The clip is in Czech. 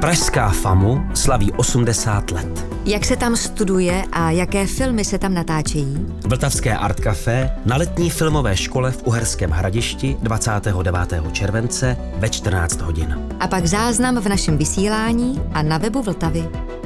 Pražská FAMU slaví 80 let. Jak se tam studuje a jaké filmy se tam natáčejí? Vltavské Art Café na letní filmové škole v Uherském Hradišti 29. července ve 14 hodin. A pak záznam v našem vysílání a na webu Vltavy.